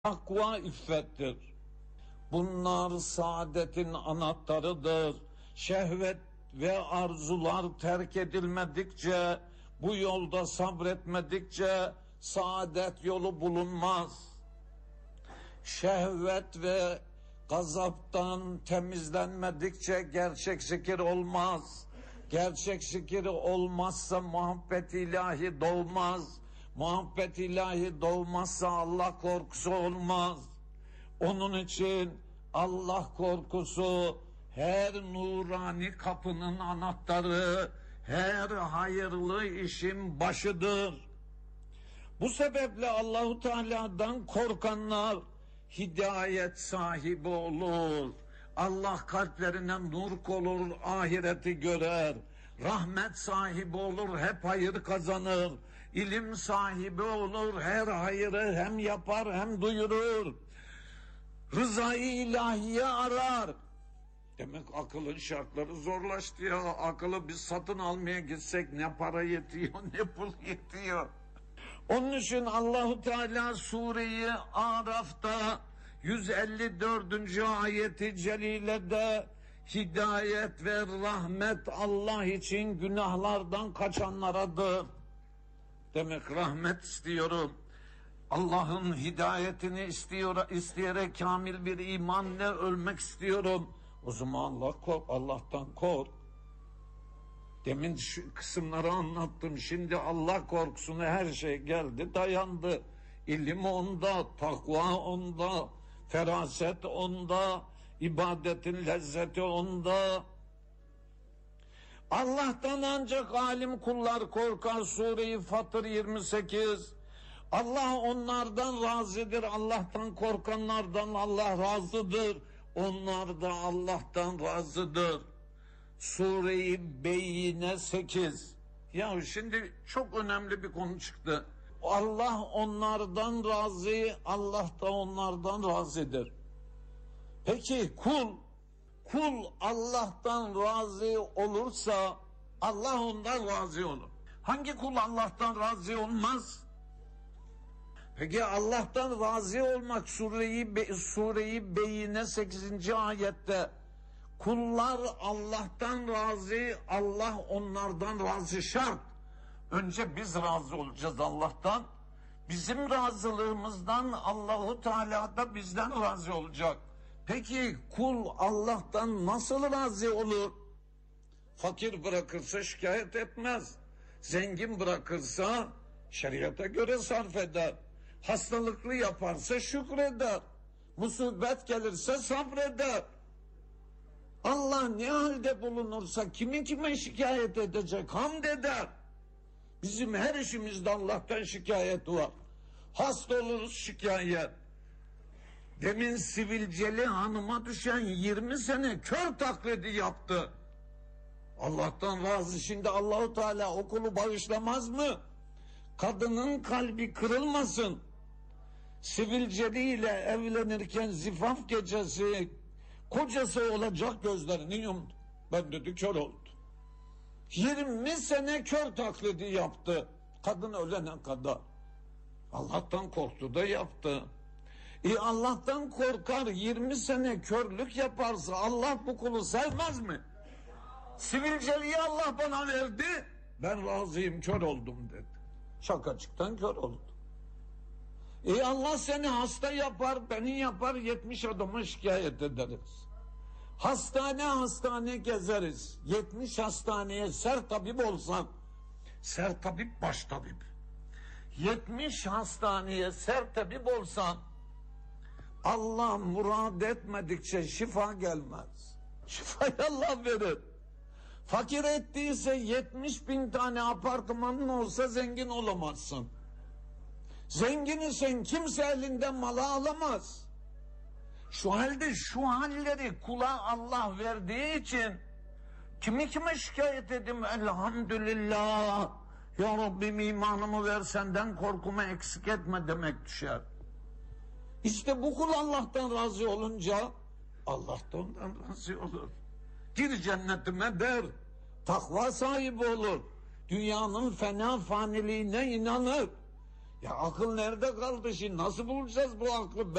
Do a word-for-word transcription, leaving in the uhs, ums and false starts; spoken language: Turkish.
Takva iffettir. Bunlar saadetin anahtarıdır. Şehvet ve arzular terk edilmedikçe, bu yolda sabretmedikçe saadet yolu bulunmaz. Şehvet ve gazaptan temizlenmedikçe gerçek zikir olmaz. Gerçek zikir olmazsa muhabbet ilahi doğmaz. Muhabbet ilahi doğmazsa Allah korkusu olmaz. Onun için Allah korkusu her nurani kapının anahtarı, her hayırlı işin başıdır. Bu sebeple Allahu Teala'dan korkanlar hidayet sahibi olur. Allah kalplerine nur kolur, ahireti görer. Rahmet sahibi olur, hep hayır kazanır. İlim sahibi olur, her hayırı hem yapar hem duyurur. Rızayı ilahiye arar. Demek akılın şartları zorlaştı ya. Akıllı biz satın almaya gitsek ne para yetiyor ne pul yetiyor. Onun için Allahu Teala Sure-i Araf'ta yüz elli dördüncü ayeti celilede hidayet ve rahmet Allah için günahlardan kaçanlaradır. Demek rahmet istiyorum. Allah'ın hidayetini istiyor, isteyerek kamil bir imanla ölmek istiyorum. O zaman Allah kork, Allah'tan kork. Demin şu kısımları anlattım. Şimdi Allah korkusuna her şey geldi, dayandı. İlim onda, takva onda, feraset onda, ibadetin lezzeti onda. Allah'tan ancak alim kullar korkar. Sure-i Fatır yirmi sekiz. Allah onlardan razıdır. Allah'tan korkanlardan Allah razıdır. Onlar da Allah'tan razıdır. Sure-i Beyyine sekiz. Ya şimdi çok önemli bir konu çıktı. Allah onlardan razı, Allah da onlardan razıdır. Peki kul, kul Allah'tan razı olursa Allah ondan razı olur. Hangi kul Allah'tan razı olmaz? Peki Allah'tan razı olmak Sure-i Be Sure-i Beyyine sekizinci ayette kullar Allah'tan razı, Allah onlardan razı şart. Önce biz razı olacağız Allah'tan. Bizim razılığımızdan Allahu Teala da bizden razı olacak. Peki kul Allah'tan nasıl razı olur? Fakir bırakırsa şikayet etmez. Zengin bırakırsa şeriata göre sarf eder. Hastalıklı yaparsa şükreder. Musibet gelirse sabreder. Allah ne halde bulunursa kimin kime şikayet edecek? Hamd eder. Bizim her işimizde Allah'tan şikayet var. Hasta oluruz şikayet. Demin sivilceli hanıma düşen yirmi sene kör taklidi yaptı. Allah'tan razı. Şimdi Allahu Teala o kulu bağışlamaz mı? Kadının kalbi kırılmasın. Sivilceliyle evlenirken zifaf gecesi kocası olacak gözlerini yumdu. Ben dedi kör oldu. yirmi sene kör taklidi yaptı. Kadın ölene kadar. Allah'tan korktu da yaptı. E Allah'tan korkar yirmi sene körlük yaparsa Allah bu kulu sevmez mi? Sivilceliği Allah bana verdi. Ben razıyım, kör oldum dedi. Şakacıktan kör oldu. E Allah seni hasta yapar, beni yapar, yetmiş adama şikayet ederiz. Hastane hastane gezeriz. yetmiş hastaneye sertabip olsan, sertabip baş tabip. yetmiş hastaneye sertabip olsan, Allah murad etmedikçe şifa gelmez. Şifayı Allah verir. Fakir ettiyse yetmiş bin tane apartmanın olsa zengin olamazsın. Zengin isen kimse elinden malı alamaz. Şu halde şu halleri kula Allah verdiği için kimi kime şikayet edeyim? Elhamdülillah. Ya Rabbim imanımı ver, senden korkumu eksik etme demek düşer. İşte bu kul Allah'tan razı olunca Allah da ondan razı olur. Gir cennetime der. Takva sahibi olur. Dünyanın fena faniliğine inanır. Ya akıl nerede kaldı şimdi? Nasıl bulacağız bu aklı?